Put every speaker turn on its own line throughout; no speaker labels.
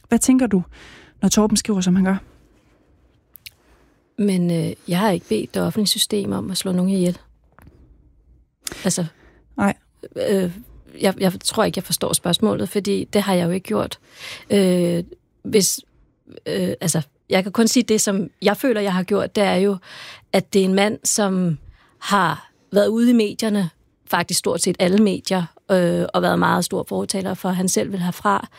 Hvad tænker du, når Torben skriver, som han gør?
Men jeg har ikke bedt det offentlige system om at slå nogen ihjel. Altså,
nej.
Jeg tror ikke, jeg forstår spørgsmålet, fordi det har jeg jo ikke gjort. Jeg kan kun sige det, som jeg føler, jeg har gjort, det er jo, at det er en mand, som har været ude i medierne, faktisk stort set alle medier, og været meget stor fortaler for, at han selv vil herfra,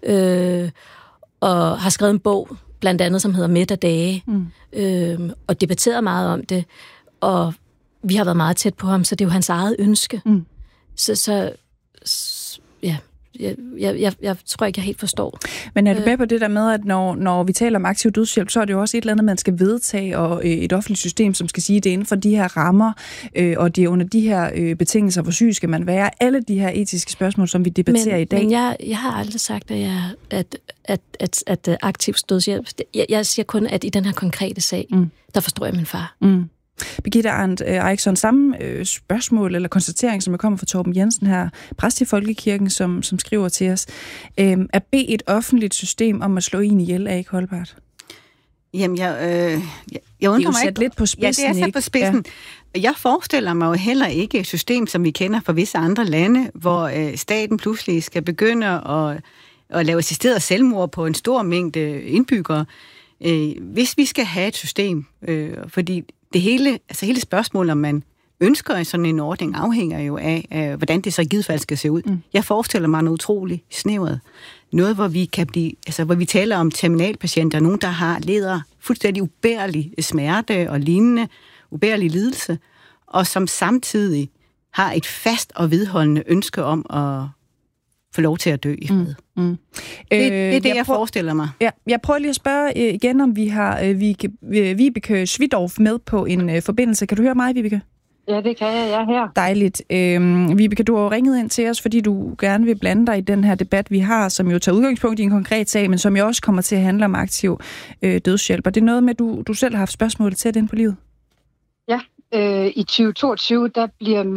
og har skrevet en bog, blandt andet, som hedder Mæt af dage, og debatteret meget om det, og vi har været meget tæt på ham, så det er jo hans eget ønske. Jeg tror ikke, jeg helt forstår.
Men er du med på det der med, at når vi taler om aktiv dødshjælp, så er det jo også et eller andet, man skal vedtage, og et offentligt system, som skal sige, det er inden for de her rammer, og det er under de her betingelser, hvor syg skal man være. Alle de her etiske spørgsmål, som vi debatterer i dag.
Men jeg har aldrig sagt, at aktiv dødshjælp. Jeg siger kun, at i den her konkrete sag, der forstår jeg min far.
Birgitte Arndt Eichhorn, samme spørgsmål eller konstatering, som er kommet fra Torben Jensen her, præst i Folkekirken, som skriver til os. At bede et offentligt system om at slå en ihjel er ikke holdbart?
Jamen, jeg undrer mig ikke.
Lidt på spidsen,
ja, det er sat på spidsen. Ja. Jeg forestiller mig jo heller ikke et system, som vi kender fra visse andre lande, hvor staten pludselig skal begynde at lave assisteret selvmord på en stor mængde indbyggere. Hvis vi skal have et system, fordi det hele spørgsmålet, om man ønsker sådan en ordning, afhænger jo af, hvordan det så i givet fald skal se ud. Jeg forestiller mig noget utroligt snævert. Noget, hvor vi kan blive, hvor vi taler om terminalpatienter, nogen, der lider fuldstændig ubærlig smerte og lignende, ubærlig lidelse, og som samtidig har et fast og vedholdende ønske om at få lov til at dø i fred. Det er det, jeg forestiller mig.
Ja, jeg prøver lige at spørge igen, om vi har Vibeke Schwidorf med på en forbindelse. Kan du høre mig, Vibeke?
Ja, det kan jeg. Jeg er her.
Dejligt. Vibeke, du har jo ringet ind til os, fordi du gerne vil blande dig i den her debat, vi har, som jo tager udgangspunkt i en konkret sag, men som jo også kommer til at handle om aktiv dødshjælp. Og det er noget med, at du selv har haft spørgsmål til ind på livet?
Ja. I 2022, der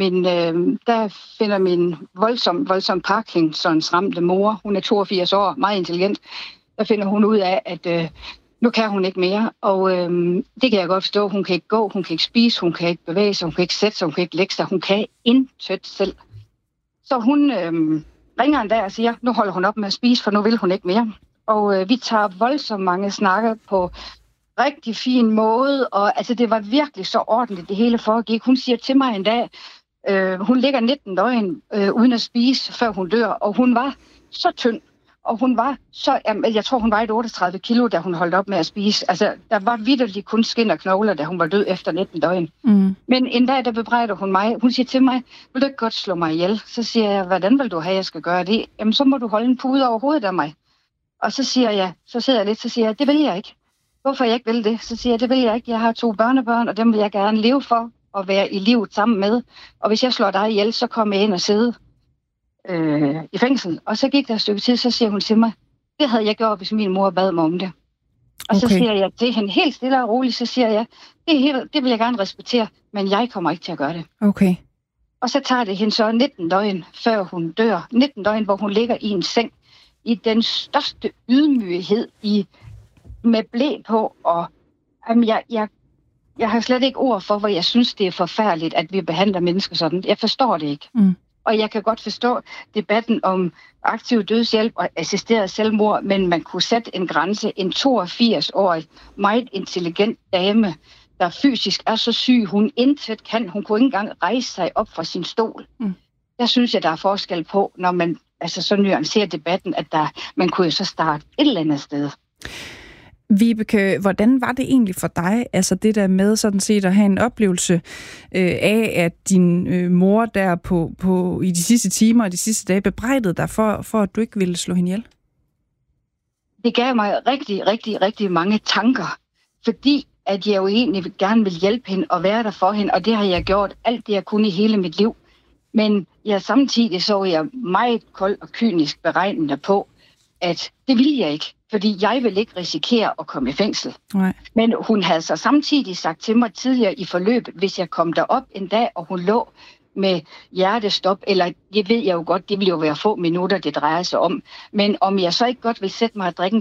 finder min voldsom Parkinsons ramte mor, hun er 82 år, meget intelligent, der finder hun ud af, at nu kan hun ikke mere, og det kan jeg godt forstå. Hun kan ikke gå, hun kan ikke spise, hun kan ikke bevæge sig, hun kan ikke sætte sig, hun kan ikke lægge sig, hun kan intet selv. Så hun ringer en dag og siger, nu holder hun op med at spise, for nu vil hun ikke mere. Og vi tager voldsomt mange snakker på rigtig fin måde, og altså det var virkelig så ordentligt, det hele foregik. Hun siger til mig en dag, hun ligger 19 døgn uden at spise, før hun dør, og hun var så tynd, og hun var så, jeg tror hun var 38 kilo, da hun holdt op med at spise. Altså der var vitterligt kun skin og knogler, da hun var død efter 19 døgn. Men en dag, der bebrejder hun mig, hun siger til mig, vil du ikke godt slå mig ihjel? Så siger jeg, hvordan vil du have, jeg skal gøre det? Jamen så må du holde en pude over hovedet af mig. Og så siger jeg, så sidder jeg lidt, så siger jeg, det vil jeg ikke. Hvorfor jeg ikke vil det? Så siger jeg, det vil jeg ikke. Jeg har 2 børnebørn, og dem vil jeg gerne leve for og være i livet sammen med. Og hvis jeg slår dig ihjel, så kommer jeg ind og sidde i fængsel. Og så gik der et stykke tid, så siger hun til mig, det havde jeg gjort, hvis min mor bad mig om det. Og så siger jeg til hende helt stille og roligt, så siger jeg, det vil jeg gerne respektere, men jeg kommer ikke til at gøre det.
Okay.
Og så tager det hende så 19 døgn, før hun dør. 19 døgn, hvor hun ligger i en seng, i den største ydmyghed med blæ på, og jamen, jeg har slet ikke ord for, hvor jeg synes, det er forfærdeligt, at vi behandler mennesker sådan. Jeg forstår det ikke. Og jeg kan godt forstå debatten om aktiv dødshjælp og assisteret selvmord, men man kunne sætte en grænse. En 82-årig, meget intelligent dame, der fysisk er så syg, hun intet kan. Hun kunne ikke engang rejse sig op fra sin stol. Der synes jeg, der er forskel på, når man så nuancerer debatten, at man kunne jo så starte et eller andet sted.
Vibeke, hvordan var det egentlig for dig, altså det der med sådan set at have en oplevelse af, at din mor der på i de sidste timer og de sidste dage bebrejdede dig for at du ikke ville slå hende ihjel?
Det gav mig rigtig, rigtig, rigtig mange tanker, fordi at jeg jo egentlig gerne vil hjælpe hende og være der for hende, og det har jeg gjort alt det, jeg kunne i hele mit liv. Men samtidig så jeg meget kold og kynisk beregnende på, at det ville jeg ikke, fordi jeg ville ikke risikere at komme i fængsel.
Nej.
Men hun havde så samtidig sagt til mig tidligere i forløbet, hvis jeg kom derop en dag, og hun lå med hjertestop, eller det ved jeg jo godt, det ville jo være få minutter, det drejer sig om, men om jeg så ikke godt vil sætte mig og drikke